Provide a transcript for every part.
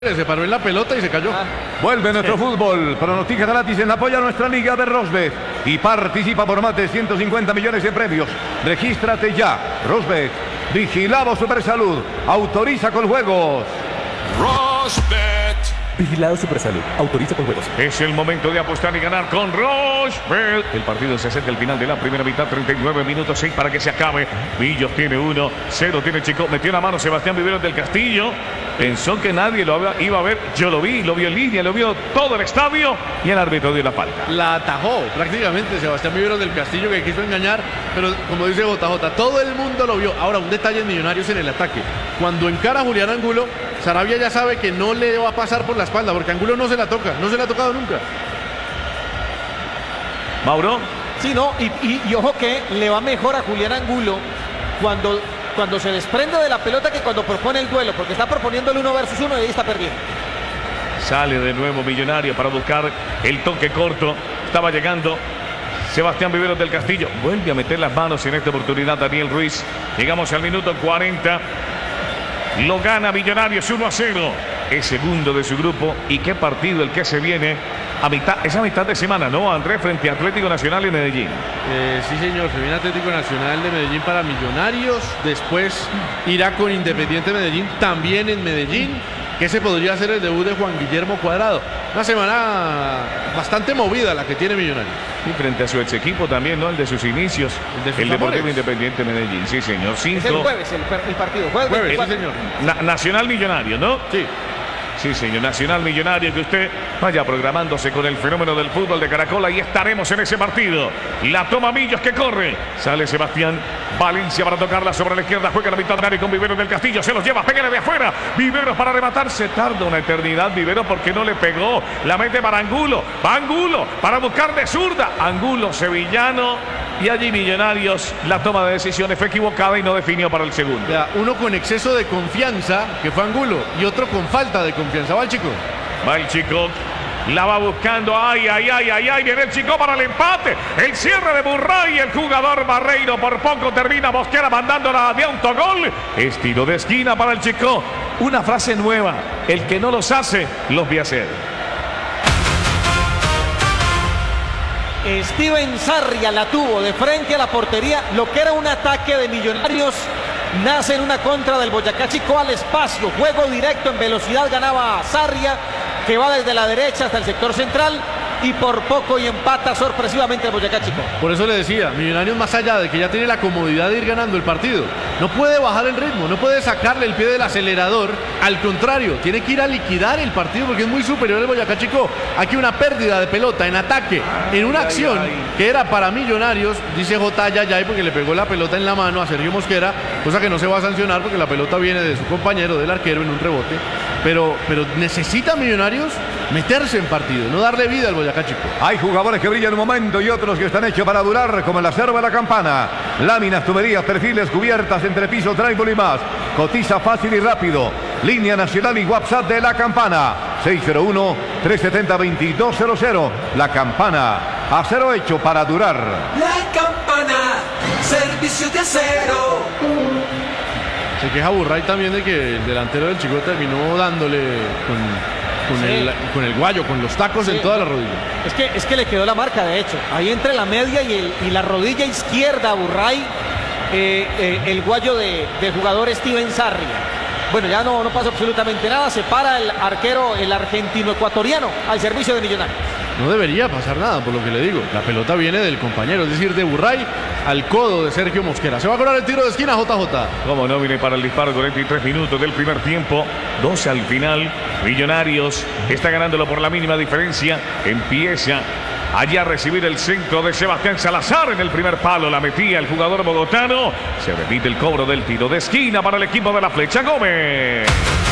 Se paró en la pelota y se cayó. Vuelve nuestro fútbol. Pronostica gratis en apoyo a nuestra liga de Rosbet y participa por más de 150 millones de premios. Regístrate ya. Rosbet. Vigilado Supersalud. Autoriza con juegos. Rosbet. Vigilado Supersalud. Autoriza con juegos. Es el momento de apostar y ganar con Rosbet. El partido se acerca al final de la primera mitad. 39 minutos, 6 para que se acabe. Villos tiene 1, 0 tiene Chico. Metió la mano Sebastián Viveros del Castillo. Pensó que nadie lo iba a ver. Yo lo vi en línea, lo vio todo el estadio y el árbitro dio la falta. La atajó prácticamente Sebastián Viveros del Castillo, que quiso engañar, pero como dice JJ, todo el mundo lo vio. Ahora, un detalle en Millonarios en el ataque. Cuando encara a Julián Angulo, Sarabia ya sabe que no le va a pasar por la espalda, porque Angulo no se la toca, no se la ha tocado nunca. Mauro. Sí, no, y ojo que le va mejor a Julián Angulo cuando se desprende de la pelota que cuando propone el duelo, porque está proponiendo el 1 versus 1 y ahí está perdiendo. Sale de nuevo Millonario para buscar el toque corto. Estaba llegando Sebastián Viveros del Castillo. Vuelve a meter las manos en esta oportunidad Daniel Ruiz. Llegamos al minuto 40. Lo gana Millonarios 1-0. Es segundo de su grupo. Y qué partido el que se viene esa mitad de semana, ¿no, Andrés? Frente a Atlético Nacional y Medellín. Sí, señor. Se viene Atlético Nacional de Medellín para Millonarios. Después irá con Independiente Medellín, también en Medellín. Que ese podría ser el debut de Juan Guillermo Cuadrado. Una semana bastante movida la que tiene Millonarios. Y frente a su ex equipo también, ¿no? El de sus inicios. El Deportivo Independiente Medellín. Sí, señor. Es el jueves el partido. Jueves, sí, señor. Nacional Millonario, ¿no? Sí. Sí, señor. Nacional Millonario, que usted vaya programándose con el fenómeno del fútbol de Caracol. Ahí estaremos en ese partido. La toma Millos que corre. Sale Sebastián Valencia para tocarla sobre la izquierda. Juega la mitad de área con Viveros del Castillo. Se los lleva, pégale de afuera. Viveros para rematarse. Tarda una eternidad Viveros porque no le pegó. La mete para Angulo. Va Angulo para buscar de zurda. Angulo sevillano. Y allí Millonarios, la toma de decisiones fue equivocada y no definió para el segundo. O sea, uno con exceso de confianza, que fue Angulo, y otro con falta de confianza. Va el Chico. Va el Chico. La va buscando. Ay. Viene el Chico para el empate. El cierre de Burray. El jugador Barreiro por poco termina Mosquera mandándola de autogol. Es tiro de esquina para el Chico. Una frase nueva. El que no los hace, los ve hacer. Steven Sarria la tuvo de frente a la portería. Lo que era un ataque de Millonarios nace en una contra del Boyacá Chico al espacio. Juego directo en velocidad ganaba Sarria, que va desde la derecha hasta el sector central. Y por poco y empata sorpresivamente el Boyacá Chico. Por eso le decía, Millonarios, más allá de que ya tiene la comodidad de ir ganando el partido, no puede bajar el ritmo, no puede sacarle el pie del acelerador. Al contrario, tiene que ir a liquidar el partido porque es muy superior el Boyacá Chico. Aquí una pérdida de pelota en ataque, en una acción que era para Millonarios, dice J. Yayay, porque le pegó la pelota en la mano a Sergio Mosquera, cosa que no se va a sancionar porque la pelota viene de su compañero, del arquero, en un rebote. Pero necesita Millonarios meterse en partido, no darle vida al Boyacá Chico. Hay jugadores que brillan un momento y otros que están hechos para durar, como el acero de la Campana. Láminas, tuberías, perfiles, cubiertas, entrepiso, trébol y más. Cotiza fácil y rápido. Línea nacional y WhatsApp de la Campana. 601-370-2200. La Campana. Acero hecho para durar. La Campana. Servicio de acero. Se queja Burray también de que el delantero del Chico terminó dándole con el guayo, con los tacos en toda la rodilla. Es que le quedó la marca, de hecho. Ahí entre la media y la rodilla izquierda, Burray, el guayo de jugador Steven Sarria. Bueno, ya no pasa absolutamente nada. Se para el arquero, el argentino-ecuatoriano, al servicio de Millonarios. No debería pasar nada, por lo que le digo. La pelota viene del compañero, es decir, de Burray al codo de Sergio Mosquera. Se va a cobrar el tiro de esquina, JJ. Como no, viene para el disparo, 43 minutos del primer tiempo. 12 al final. Millonarios está ganándolo por la mínima diferencia. Empieza allí a recibir el centro de Sebastián Salazar en el primer palo. La metía el jugador bogotano. Se repite el cobro del tiro de esquina para el equipo de la Flecha Gómez.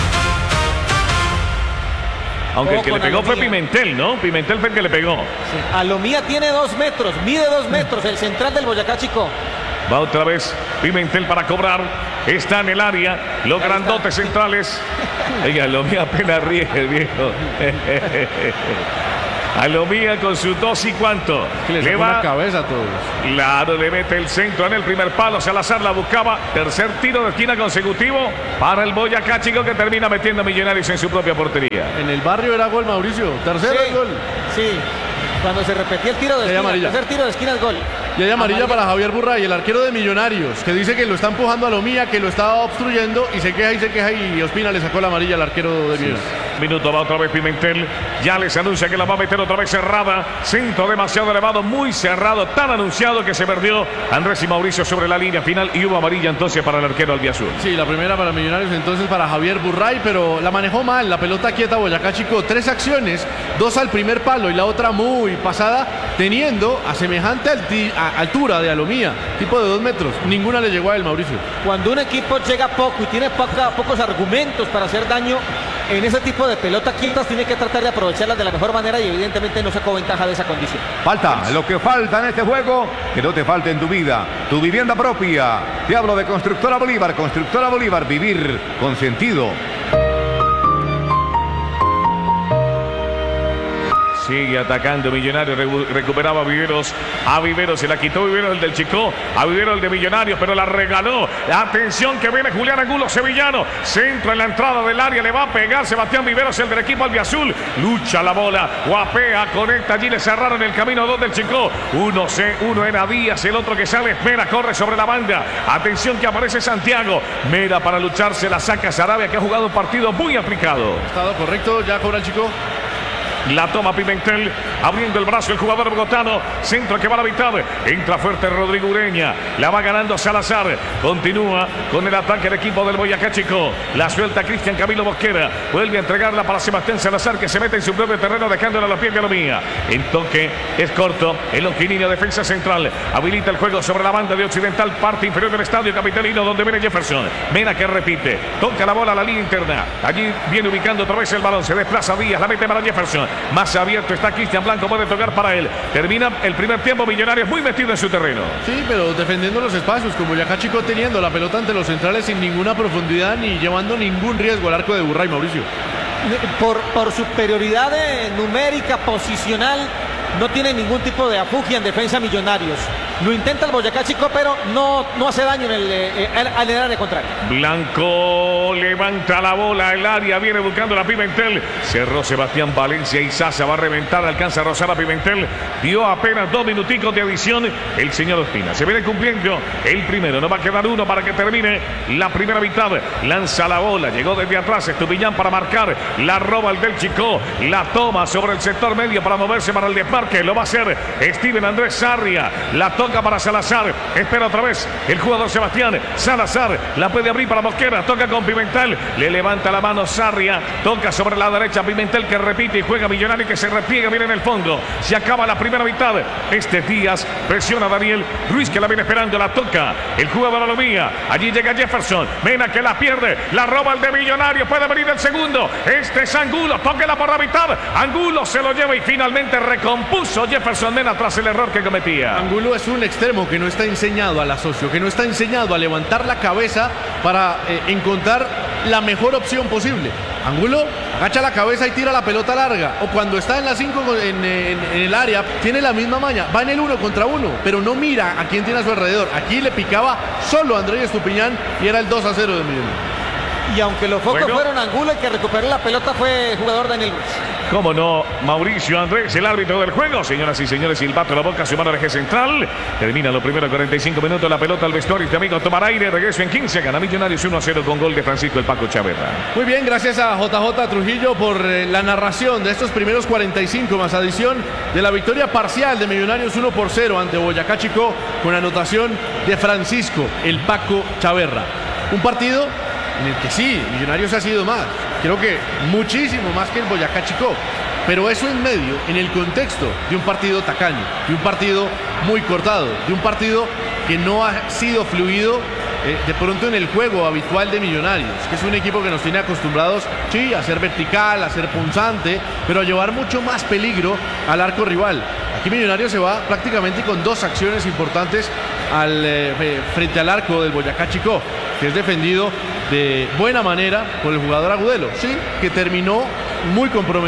Aunque el que le pegó fue Pimentel, ¿no? Pimentel fue el que le pegó. Sí. Alomía tiene 2 metros, mide 2 metros, el central del Boyacá Chico. Va otra vez Pimentel para cobrar. Está en el área. Los grandotes centrales. Oiga, Alomía apenas ríe, el viejo. Alomía con sus 2 y cuánto. Que le sacó la cabeza a todos. Claro, le mete el centro en el primer palo. Salazar la buscaba. Tercer tiro de esquina consecutivo para el Boyacá Chico, que termina metiendo a Millonarios en su propia portería. En el barrio era gol, Mauricio. Tercer gol. Sí, cuando se repetía el tiro de esquina, el tercer tiro de esquina es gol. Y hay amarilla para Javier Burray, el arquero de Millonarios, que dice que lo está empujando a Lomía, que lo está obstruyendo y se queja y Ospina le sacó la amarilla al arquero de Millonarios. Minuto, va otra vez Pimentel. Ya les anuncia que la va a meter otra vez cerrada. Centro demasiado elevado, muy cerrado, tan anunciado que se perdió Andrés y Mauricio sobre la línea final y hubo amarilla entonces para el arquero albiazul. Sí, la primera para Millonarios, entonces para Javier Burray, pero la manejó mal, la pelota quieta Boyacá Chico. 3 acciones, 2 al primer palo y la otra muy pasada, teniendo a semejante altura de Alomía, tipo de 2 metros. Ninguna le llegó a él, Mauricio. Cuando un equipo llega poco y tiene pocos argumentos para hacer daño en ese tipo de pelotas quietas, tiene que tratar de aprovecharlas de la mejor manera y evidentemente no sacó ventaja de esa condición. Falta, lo que falta en este juego, que no te falte en tu vida, tu vivienda propia. Te hablo de Constructora Bolívar, vivir con sentido. Sigue atacando Millonarios, recuperaba a Viveros, se la quitó Viveros el del Chico, a Viveros el de Millonarios, pero la regaló. Atención que viene Julián Angulo, sevillano, centro en la entrada del área, le va a pegar Sebastián Viveros, el del equipo albiazul, lucha la bola, guapea, conecta, allí le cerraron el camino 2 del Chico, uno era Díaz, el otro que sale es Mera, corre sobre la banda, atención que aparece Santiago, Mera para lucharse, la saca Sarabia, que ha jugado un partido muy aplicado. Estado correcto, ya cobra el Chico. La toma Pimentel, abriendo el brazo el jugador bogotano, centro que va a la mitad, entra fuerte Rodrigo Ureña, la va ganando Salazar, continúa con el ataque el equipo del Boyacá Chico, la suelta Cristian Camilo Mosquera, vuelve a entregarla para Sebastián Salazar, que se mete en su propio terreno dejándola a los pies de Alomía, en toque es corto, el Lonquinino, defensa central, habilita el juego sobre la banda de Occidental, parte inferior del estadio capitalino donde viene Jefferson, Mena que repite, toca la bola a la línea interna, allí viene ubicando otra vez el balón, se desplaza Díaz, la mete para Jefferson, más abierto está Cristian Blanco, puede tocar para él. Termina el primer tiempo, Millonarios muy metido en su terreno. Sí, pero defendiendo los espacios, como Boyacá Chico teniendo la pelota ante los centrales sin ninguna profundidad ni llevando ningún riesgo al arco de Burray, Mauricio. Por superioridad numérica, posicional, no tiene ningún tipo de afugia en defensa Millonarios. Lo intenta el Boyacá Chico, pero no hace daño en el área contraria. Blanco levanta la bola, el área viene buscando la Pimentel. Cerró Sebastián Valencia y Sasa va a reventar, alcanza a rozar a Pimentel. Dio apenas 2 minuticos de adición el señor Ospina. Se viene cumpliendo el primero, no va a quedar uno para que termine la primera mitad. Lanza la bola, llegó desde atrás Estupiñán para marcar, la roba el del Chico, la toma sobre el sector medio para moverse para el desmarque. Lo va a hacer Steven Andrés Sarria, la toca para Salazar, espera otra vez el jugador Sebastián Salazar, la puede abrir para Mosquera, toca con Pimentel, le levanta la mano Sarria, toca sobre la derecha Pimentel que repite y juega Millonario que se repliega bien en el fondo, se acaba la primera mitad, Díaz presiona a Daniel Ruiz que la viene esperando, la toca el jugador Alomía, allí llega Jefferson, Mena que la pierde, la roba el de Millonario, puede venir el segundo, es Angulo, tóquela por la mitad, Angulo se lo lleva y finalmente recompuso Jefferson Mena tras el error que cometía. Angulo es un extremo que no está enseñado al asocio, que no está enseñado a levantar la cabeza para encontrar la mejor opción posible. Angulo agacha la cabeza y tira la pelota larga, o cuando está en la 5 en el área tiene la misma maña, va en el 1 contra 1, pero no mira a quién tiene a su alrededor. Aquí le picaba solo a Andrés Estupiñán y era el 2-0 de Millonarios. Y aunque los focos fueron Angulo, el que recuperó la pelota fue el jugador Daniel Ruiz. Cómo no, Mauricio Andrés, el árbitro del juego. Señoras y señores, silbato en la boca, su mano de eje central. Termina los primeros 45 minutos, la pelota al vestuario. Este amigo tomar aire, regreso en 15. Gana Millonarios 1-0 con gol de Francisco el Paco Chaverra. Muy bien, gracias a JJ Trujillo por la narración de estos primeros 45 más adición de la victoria parcial de Millonarios 1-0 ante Boyacá Chico con anotación de Francisco el Paco Chaverra. Un partido en el que sí, Millonarios ha sido más, creo que muchísimo más que el Boyacá Chico, pero eso en medio, en el contexto de un partido tacaño, de un partido muy cortado, de un partido que no ha sido fluido de pronto en el juego habitual de Millonarios, que es un equipo que nos tiene acostumbrados, sí, a ser vertical, a ser punzante, pero a llevar mucho más peligro al arco rival. Aquí Millonarios se va prácticamente con 2 acciones importantes frente al arco del Boyacá Chico, que es defendido de buena manera por el jugador Agudelo, sí, que terminó muy comprometido.